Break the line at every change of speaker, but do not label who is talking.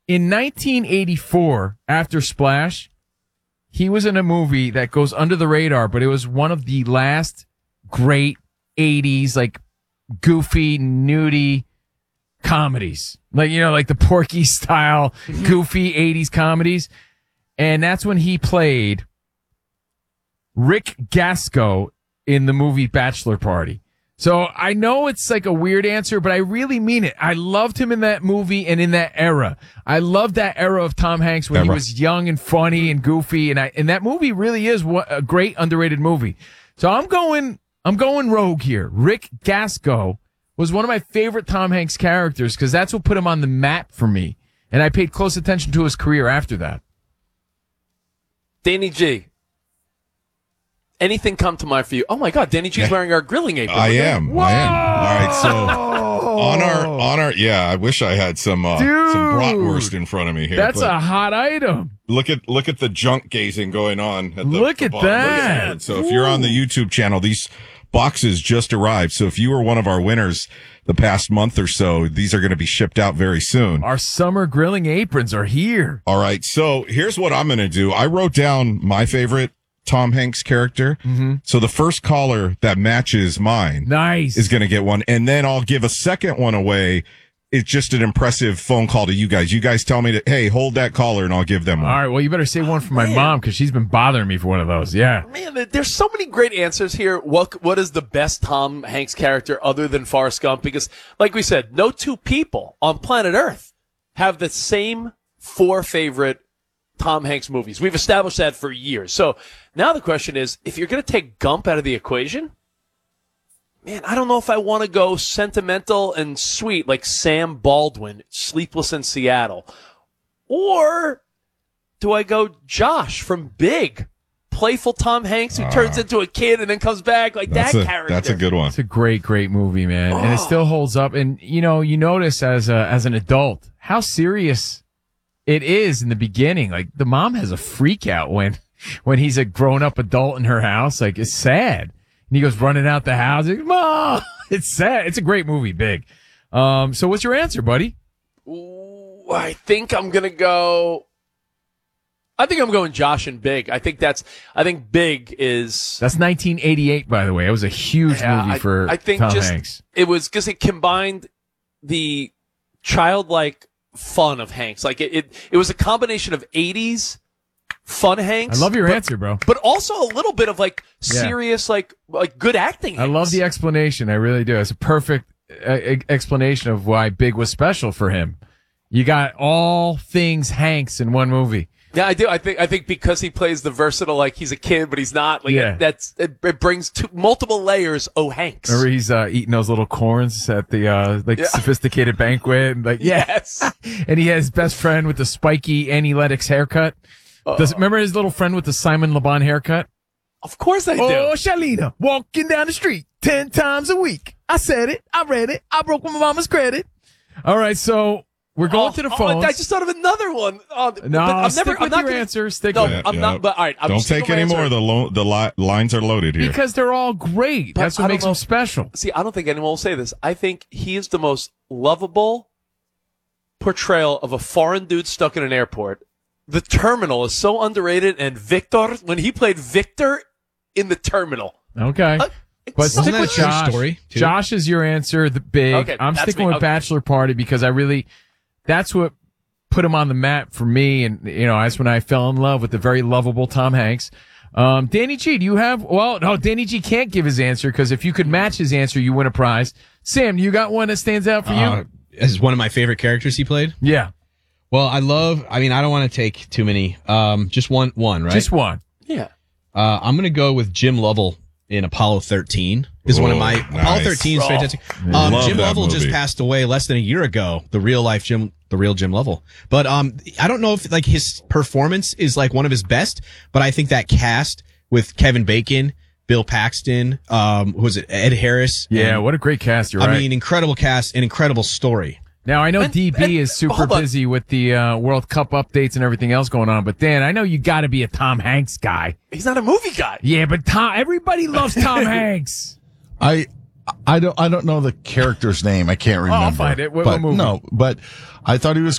in 1984, after Splash, he was in a movie that goes under the radar, but it was one of the last great 80s, like, goofy, nudie comedies. Like, like the Porky style, goofy 80s comedies. And that's when he played Rick Gasco in the movie Bachelor Party. So I know it's like a weird answer, but I really mean it. I loved him in that movie and in that era. I loved that era of Tom Hanks when he was young and funny and goofy. And that movie really is a great underrated movie. So I'm going rogue here. Rick Gasco was one of my favorite Tom Hanks characters because that's what put him on the map for me. And I paid close attention to his career after that.
Danny G. Anything come to mind for you? Oh my God, Danny G's wearing our grilling apron.
I am. All right, so on our I wish I had some bratwurst in front of me here.
That's a hot item.
Look at the junk gazing going on.
Look at that.
So if you're on the YouTube channel, these boxes just arrived. So if you were one of our winners the past month or so, these are going to be shipped out very soon.
Our summer grilling aprons are here.
All right, so here's what I'm going to do. I wrote down my favorite Tom Hanks character. Mm-hmm. So the first caller that matches mine is going to get one. And then I'll give a second one away. It's just an impressive phone call to you guys. You guys tell me hey, hold that caller and I'll give them one.
All right. Well, you better save one for my mom because she's been bothering me for one of those. Yeah.
Man, there's so many great answers here. What is the best Tom Hanks character other than Forrest Gump? Because like we said, no two people on planet Earth have the same 4 favorite Tom Hanks movies. We've established that for years. So now the question is, if you're going to take Gump out of the equation, man, I don't know if I want to go sentimental and sweet like Sam Baldwin, Sleepless in Seattle. Or do I go Josh from Big? Playful Tom Hanks who turns into a kid and then comes back like that character.
That's a good one.
It's a great, great movie, man. And it still holds up. And, you notice as an adult how serious it is in the beginning. Like the mom has a freak out when he's a grown up adult in her house. Like it's sad. And he goes running out the house. He's like, Mom, it's sad. It's a great movie, Big. So what's your answer, buddy?
Ooh, I think I'm going Josh and Big. I think Big is.
That's 1988, by the way. It was a huge movie for Tom Hanks.
It was because it combined the childlike fun of Hanks. Like it was a combination of 80s fun Hanks.
I love your answer, bro.
But also a little bit of like serious, like good acting Hanks.
I love the explanation. I really do. It's a perfect explanation of why Big was special for him. You got all things Hanks in one movie.
Yeah, I do. I think because he plays the versatile, like he's a kid, but he's not. Like it brings multiple layers. Oh, Hanks.
Remember he's eating those little corns at the sophisticated banquet, and
yes.
And he has his best friend with the spiky Annie Lennox haircut. Remember his little friend with the Simon Le Bon haircut?
Of course I do.
Oh, Shalina, walking down the street 10 times a week. I said it. I read it. I broke my mama's credit. All right, so. We're going to the phones.
I just thought of another one.
Stick with your answer. Stick with it.
I'm not. But all right,
don't take any more. The lines are loaded here
because they're all great. That's what makes them special.
See, I don't think anyone will say this. I think he is the most lovable portrayal of a foreign dude stuck in an airport. The Terminal is so underrated, and Victor, when he played Victor in The Terminal.
Okay. But stick with Josh.
Story, too?
Josh is your answer. The Big.
Okay,
I'm sticking with Bachelor Party because that's what put him on the map for me. And, that's when I fell in love with the very lovable Tom Hanks. Danny G, do you have, no, Danny G can't give his answer because if you could match his answer, you win a prize. Sam, you got one that stands out for you?
As one of my favorite characters he played?
Yeah.
Well, I don't want to take too many. Just one, right?
Just one.
Yeah.
I'm going to go with Jim Lovell in Apollo 13. Is one of my Apollo 13 is fantastic. Jim Lovell just passed away less than a year ago. The real Jim Lovell. But I don't know if like his performance is like one of his best, but I think that cast with Kevin Bacon, Bill Paxton, who was it, Ed Harris?
Yeah, what a great cast. You're right.
I mean, incredible cast, an incredible story.
Now, I know DB is super busy with the World Cup updates and everything else going on, but Dan, I know you got to be a Tom Hanks guy.
He's not a movie guy.
Yeah, but everybody loves Tom Hanks.
I don't know the character's name. I can't remember.
I'll find it. What movie?
No, but I thought he was